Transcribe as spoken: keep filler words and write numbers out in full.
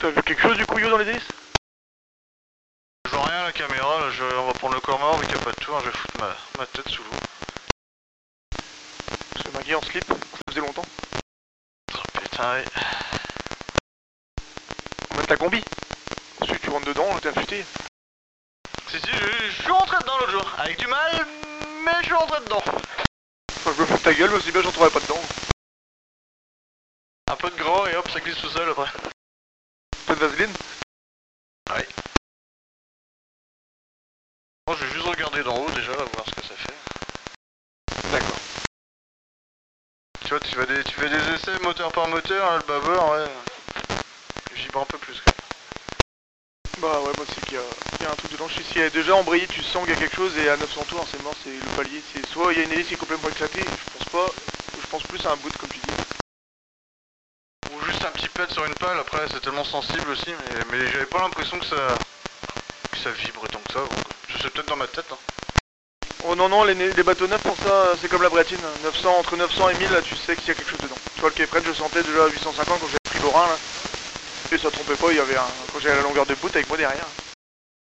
T'as vu quelque chose du coup Yo dans les hélices? Je vois rien à la caméra, là, je... on va prendre le corps mort vu qu'il n'y a pas de tour, je vais foutre ma, ma tête sous l'eau. Je fais Maggie en slip, ça faisait longtemps. Oh putain, ouais. On met ta combi. Ensuite tu rentres dedans, t'es affûté. Si si, je, je suis rentré dedans l'autre jour, avec du mal, mais je suis rentré dedans. Enfin, je me fous de ta gueule, mais aussi bien j'en trouverais pas dedans. Un peu de gras et hop, ça glisse tout seul après. Un peu de vaseline? Ouais. Moi je vais juste regarder d'en haut déjà, là, voir ce que ça fait. D'accord. Tu vois, tu fais des, tu fais des essais moteur par moteur, hein, le baveur, ouais. J'y vibre un peu plus quoi. Bah ouais, moi c'est qu'il y, y a un truc dedans. Je sais si elle est déjà embrayée, tu sens qu'il y a quelque chose et à neuf cents tours, c'est mort, c'est le palier. C'est soit il y a une hélice qui est complètement éclatée, je pense pas, ou je pense plus à un bout comme tu dis. Ou juste un petit pet sur une pale, après c'est tellement sensible aussi, mais, mais j'avais pas l'impression que ça que ça vibre tant que ça. C'est peut-être dans ma tête. Hein. Oh non non, les, les bateaux neufs pour ça, c'est comme la brétine. neuf cents, entre neuf cents et mille, là tu sais qu'il y a quelque chose dedans. Tu vois le quai Fred, je sentais déjà à huit cent cinquante quand j'avais pris l'Orin là. Et ça trompait pas, il y avait un... quand j'avais la longueur de bout avec moi derrière.